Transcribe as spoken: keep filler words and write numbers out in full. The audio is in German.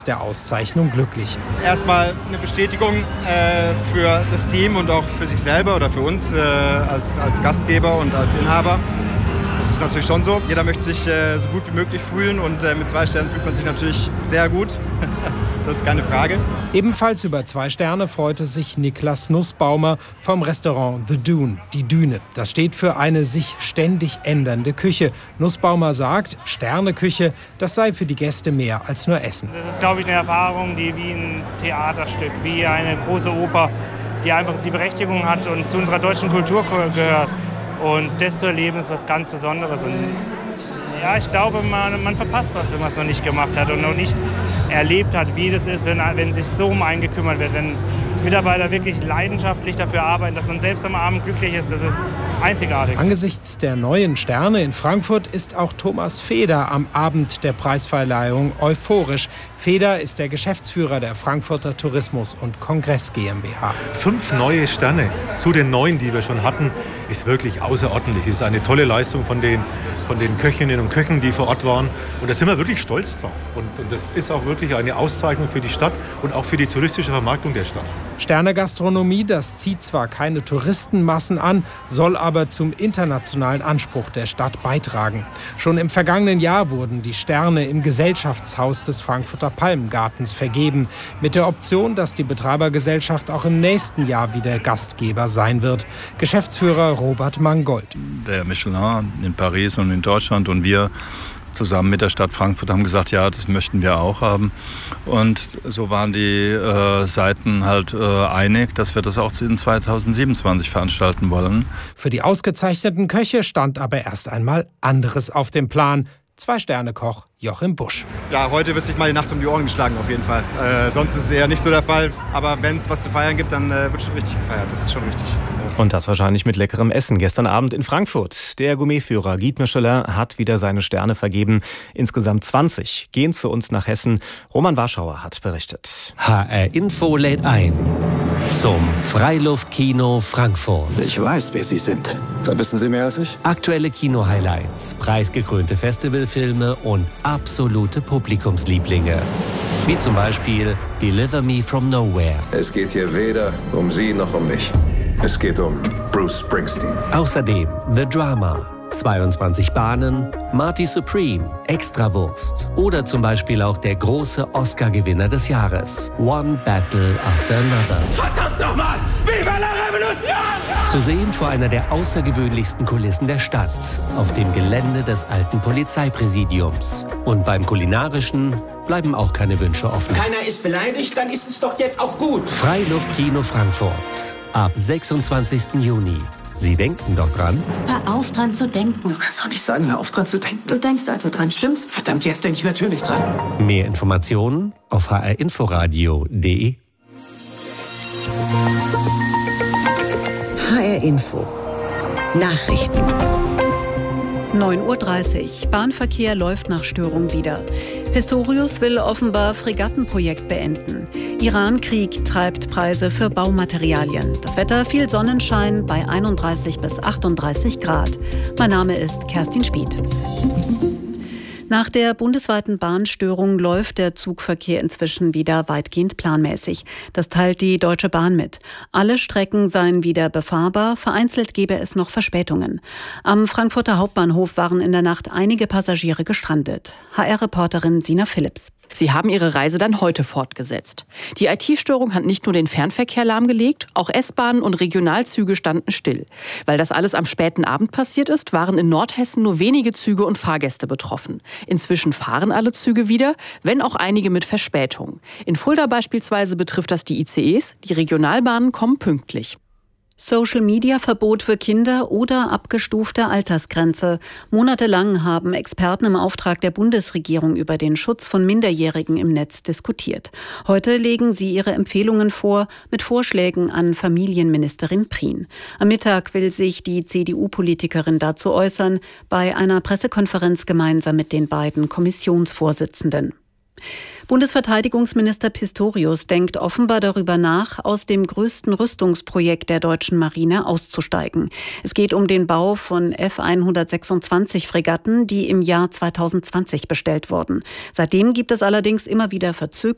der Auszeichnung glücklich. Erstmal eine Bestätigung äh, für das Team und auch für sich selber oder für uns äh, als, als Gastgeber und als Inhaber. Das ist natürlich schon so. Jeder möchte sich äh, so gut wie möglich fühlen und äh, mit zwei Sternen fühlt man sich natürlich sehr gut. Das ist keine Frage. Ebenfalls über zwei Sterne freute sich Niklas Nussbaumer vom Restaurant The Dune, die Düne. Das steht für eine sich ständig ändernde Küche. Nussbaumer sagt, Sterneküche, das sei für die Gäste mehr als nur Essen. Das ist, glaube ich, eine Erfahrung, die wie ein Theaterstück, wie eine große Oper, die einfach die Berechtigung hat und zu unserer deutschen Kultur gehört. Und das zu erleben ist was ganz Besonderes. Und ja, ich glaube, man, man verpasst was, wenn man es noch nicht gemacht hat und noch nicht erlebt hat, wie das ist, wenn, wenn sich so um einen gekümmert wird, wenn Mitarbeiter wirklich leidenschaftlich dafür arbeiten, dass man selbst am Abend glücklich ist. Das ist einzigartig. Angesichts der neuen Sterne in Frankfurt ist auch Thomas Feder am Abend der Preisverleihung euphorisch. Feder ist der Geschäftsführer der Frankfurter Tourismus- und Kongress GmbH. Fünf neue Sterne zu den neun, die wir schon hatten, ist wirklich außerordentlich. Es ist eine tolle Leistung von den, von den Köchinnen und Köchen, die vor Ort waren. Und da sind wir wirklich stolz drauf. Und, und das ist auch wirklich eine Auszeichnung für die Stadt und auch für die touristische Vermarktung der Stadt. Sternegastronomie, das zieht zwar keine Touristenmassen an, soll aber zum internationalen Anspruch der Stadt beitragen. Schon im vergangenen Jahr wurden die Sterne im Gesellschaftshaus des Frankfurter Palmengartens vergeben, mit der Option, dass die Betreibergesellschaft auch im nächsten Jahr wieder Gastgeber sein wird. Geschäftsführer Robert Mangold. Der Michelin in Paris und in Deutschland und wir zusammen mit der Stadt Frankfurt haben gesagt, ja, das möchten wir auch haben. Und so waren die äh, Seiten halt äh, einig, dass wir das auch in zweitausendsiebenundzwanzig veranstalten wollen. Für die ausgezeichneten Köche stand aber erst einmal anderes auf dem Plan. Zwei-Sterne-Koch Joachim Busch. Ja, heute wird sich mal die Nacht um die Ohren geschlagen auf jeden Fall. Äh, sonst ist es eher nicht so der Fall. Aber wenn es was zu feiern gibt, dann äh, wird schon richtig gefeiert. Das ist schon richtig. Und das wahrscheinlich mit leckerem Essen. Gestern Abend in Frankfurt. Der Gourmetführer Guy Michelin hat wieder seine Sterne vergeben. Insgesamt zwanzig gehen zu uns nach Hessen. Roman Warschauer hat berichtet. H R Info lädt ein zum Freiluftkino Frankfurt. Ich weiß, wer Sie sind. Da wissen Sie mehr als ich. Aktuelle Kino-Highlights, preisgekrönte Festivalfilme und absolute Publikumslieblinge. Wie zum Beispiel Deliver Me From Nowhere. Es geht hier weder um Sie noch um mich. Es geht um Bruce Springsteen. Außerdem The Drama, zweiundzwanzig Bahnen, Marty Supreme, Extrawurst oder zum Beispiel auch der große Oscar-Gewinner des Jahres, One Battle After Another. Verdammt nochmal! Viva la Revolution! Zu sehen vor einer der außergewöhnlichsten Kulissen der Stadt, auf dem Gelände des alten Polizeipräsidiums. Und beim Kulinarischen bleiben auch keine Wünsche offen. Keiner ist beleidigt, dann ist es doch jetzt auch gut. Freiluftkino Frankfurt. Ab sechsundzwanzigsten Juni. Sie denken doch dran? Hör auf, dran zu denken. Du kannst doch nicht sagen, hör auf, dran zu denken. Du denkst also dran, stimmt's? Verdammt, jetzt denke ich natürlich dran. Mehr Informationen auf h r inforadio punkt d e. H R Info. Nachrichten. neun Uhr dreißig. Bahnverkehr läuft nach Störung wieder. Pistorius will offenbar Fregattenprojekt beenden. Iran-Krieg treibt Preise für Baumaterialien. Das Wetter, viel Sonnenschein bei einunddreißig bis achtunddreißig Grad. Mein Name ist Kerstin Spieth. Nach der bundesweiten Bahnstörung läuft der Zugverkehr inzwischen wieder weitgehend planmäßig. Das teilt die Deutsche Bahn mit. Alle Strecken seien wieder befahrbar, vereinzelt gebe es noch Verspätungen. Am Frankfurter Hauptbahnhof waren in der Nacht einige Passagiere gestrandet. H R-Reporterin Sina Philipps. Sie haben ihre Reise dann heute fortgesetzt. Die I T-Störung hat nicht nur den Fernverkehr lahmgelegt, auch S-Bahnen und Regionalzüge standen still. Weil das alles am späten Abend passiert ist, waren in Nordhessen nur wenige Züge und Fahrgäste betroffen. Inzwischen fahren alle Züge wieder, wenn auch einige mit Verspätung. In Fulda beispielsweise betrifft das die I C Es, die Regionalbahnen kommen pünktlich. Social-Media-Verbot für Kinder oder abgestufte Altersgrenze. Monatelang haben Experten im Auftrag der Bundesregierung über den Schutz von Minderjährigen im Netz diskutiert. Heute legen sie ihre Empfehlungen vor mit Vorschlägen an Familienministerin Prien. Am Mittag will sich die C D U-Politikerin dazu äußern, bei einer Pressekonferenz gemeinsam mit den beiden Kommissionsvorsitzenden. Bundesverteidigungsminister Pistorius denkt offenbar darüber nach, aus dem größten Rüstungsprojekt der deutschen Marine auszusteigen. Es geht um den Bau von F hundertsechsundzwanzig Fregatten, die im Jahr zweitausendzwanzig bestellt wurden. Seitdem gibt es allerdings immer wieder Verzögerungen.